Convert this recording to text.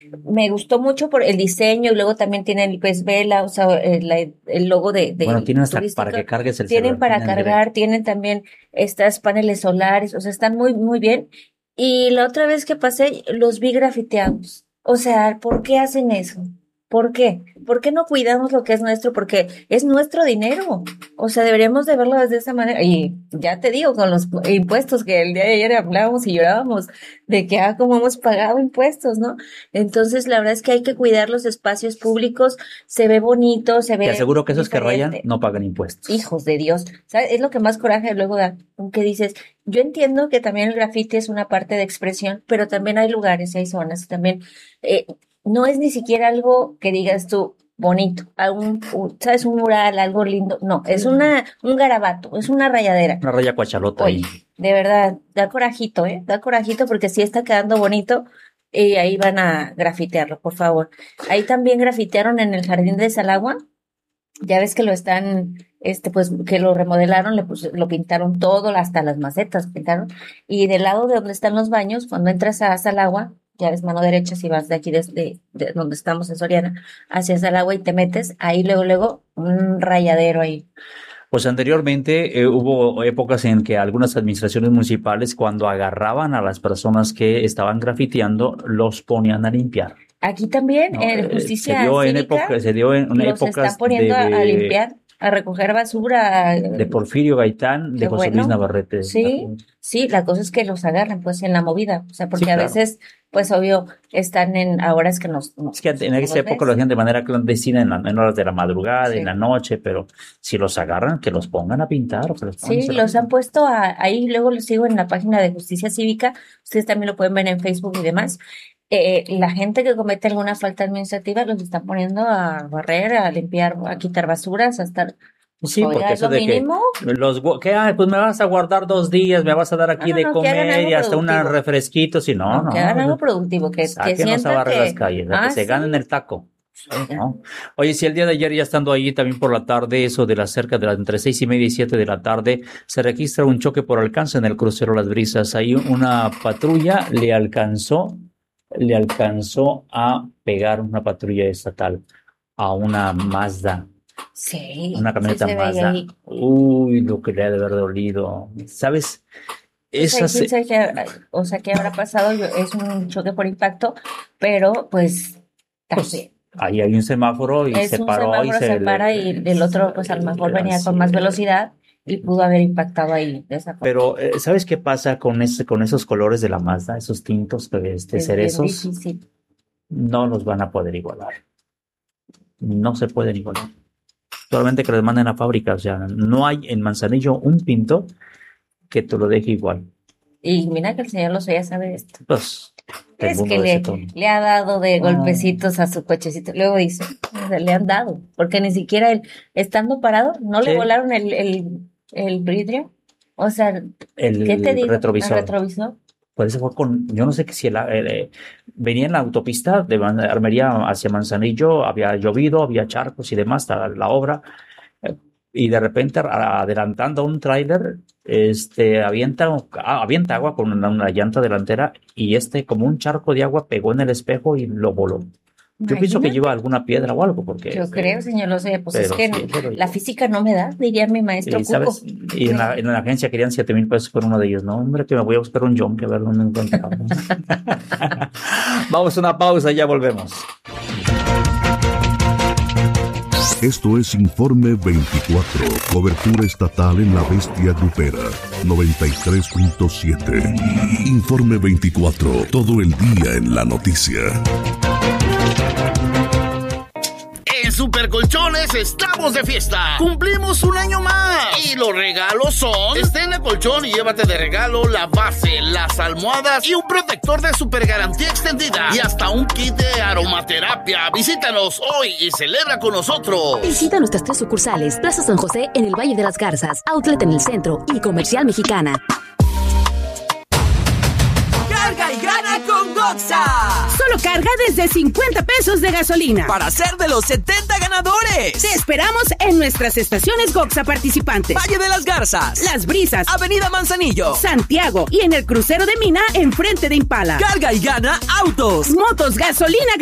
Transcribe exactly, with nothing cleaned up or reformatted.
Me gustó mucho por el diseño y luego también tienen el pez vela, o sea, el, el logo de, de Bueno, tienen hasta turístico. para que cargues el Tienen celular. para Tienen cargar, direct. tienen también estas paneles solares, o sea, están muy, muy bien. Y la otra vez que pasé, los vi grafiteados. O sea, ¿por qué hacen eso? ¿Por qué? ¿Por qué no cuidamos lo que es nuestro? Porque es nuestro dinero. O sea, deberíamos de verlo de esa manera. Y ya te digo, con los impuestos que el día de ayer hablábamos y llorábamos de que, ah, cómo hemos pagado impuestos, ¿no? Entonces, la verdad es que hay que cuidar los espacios públicos. Se ve bonito, se ve Te aseguro que esos que diferente. rayan no pagan impuestos. Hijos de Dios. ¿Sabes? Es lo que más coraje luego da. Aunque dices, yo entiendo que también el graffiti es una parte de expresión, pero también hay lugares, hay zonas, también eh, no es ni siquiera algo que digas tú bonito, algún, ¿sabes? Un mural, algo lindo. No, es una, un garabato, es una rayadera. Una raya cuachalota ahí. Oye, de verdad, da corajito, ¿eh? Da corajito porque sí está quedando bonito y ahí van a grafitearlo, por favor. Ahí también grafitearon en el jardín de Salagua. Ya ves que lo están, este, pues, que lo remodelaron, le pus- lo pintaron todo, hasta las macetas pintaron. Y del lado de donde están los baños, cuando entras a Salagua, ya ves mano derecha, si vas de aquí desde de donde estamos en Soriana, hacia Salagua y te metes, ahí luego, luego, un rayadero ahí. Pues anteriormente eh, hubo épocas en que algunas administraciones municipales, cuando agarraban a las personas que estaban grafiteando, los ponían a limpiar. Aquí también, ¿No? en Eh, Justicia se dio en Cívica, época, se dio en una los épocas están poniendo a, a de, limpiar, a recoger basura. de Porfirio Gaitán, de Qué José Luis bueno. Navarrete. Sí, sí, la cosa es que los agarran pues en la movida, o sea, porque Sí, a claro. veces, pues obvio, están en, ahora es que nos, nos- Es que en no esa los época ves. lo hacían de manera clandestina en, la- en horas de la madrugada, Sí. en la noche, pero si los agarran, que los pongan a pintar o que los pongan a Sí, hacer los algo. han puesto a- ahí, luego los sigo en la página de Justicia Cívica, ustedes también lo pueden ver en Facebook y demás. Eh, la gente que comete alguna falta administrativa los está poniendo a barrer, a limpiar, a quitar basuras, a estar, pues, Sí, oiga, porque es eso lo de que mínimo. los gu- que ay, pues me vas a guardar dos días, me vas a dar No, aquí no, de no, que hagan comer algo y hasta un productivo. refresquito, si no, No, que hagan algo no, productivo, que, que sáquenos a sientan barrer las que, calles, a que ah, se sí, ganen el taco. oiga, ¿No? Oye, si el día de ayer ya estando ahí también por la tarde, eso de las cerca de las entre seis y media y siete de la tarde, se registra un choque por alcance en el crucero Las Brisas. Ahí una patrulla le alcanzó, le alcanzó a pegar una patrulla estatal a una Mazda, sí, una sí camioneta se veía Mazda. ahí. Uy, lo que le ha de haber dolido. ¿Sabes? Pues ahí Esas, quién sabe qué, o sea, qué habrá pasado, yo- es un choque por impacto, pero pues pues, también. ahí hay un semáforo y Es se un paró y semáforo, se se para y le, el otro pues a lo mejor venía con más así. velocidad y pudo haber impactado ahí de esa forma. Pero, eh, ¿sabes qué pasa con ese, con esos colores de la Mazda, esos tintos de este, Es bien cerezos? difícil. No los van a poder igualar. No se pueden igualar. Solamente que los manden a fábrica. O sea, no hay en Manzanillo un pinto que te lo deje igual. Y mira que el señor Lozoya ya sabe esto. Pues, el Es mundo que de ese le, tono. le ha dado de Ah. golpecitos a su cochecito. Luego dice, o sea, le han dado, porque ni siquiera él, estando parado, no le Sí. volaron el, el, el vidrio. O sea, El ¿qué te digo? retrovisor. El retrovisor. Por eso fue con, yo no sé que si el, el, eh, venía en la autopista de Man- Armería hacia Manzanillo, había llovido, había charcos y demás, la, la obra, eh, y de repente a- adelantando un tráiler, este, avienta, ah, avienta agua con una, una llanta delantera y este como un charco de agua pegó en el espejo y lo voló. Yo pienso que Imagínate. lleva alguna piedra o algo, porque... Yo creo, señor Lozoya, pues pero es que sí, pero- la física no me da, diría mi maestro Y, Cuco. ¿sabes? Y en la, en la agencia querían siete mil pesos por uno de ellos. No, hombre, que me voy a buscar un John, que a ver dónde encontramos. Vamos a una pausa y ya volvemos. Esto es Informe veinticuatro, cobertura estatal en la bestia grupera, noventa y tres punto siete. Informe veinticuatro, todo el día en la noticia. En Supercolchones estamos de fiesta. Cumplimos un año más. Y los regalos son: estrena colchón y llévate de regalo la base, las almohadas y un protector de super garantía extendida. Y hasta un kit de aromaterapia. Visítanos hoy y celebra con nosotros. Visita nuestras tres sucursales: Plaza San José en el Valle de las Garzas, Outlet en el centro y Comercial Mexicana. Carga y gana con Goxa. Solo carga desde cincuenta pesos de gasolina. Para ser de los setenta ganadores. Te esperamos en nuestras estaciones Goxa participantes. Valle de las Garzas, Las Brisas, Avenida Manzanillo, Santiago y en el crucero de Mina enfrente de Impala. Carga y gana autos, motos, gasolina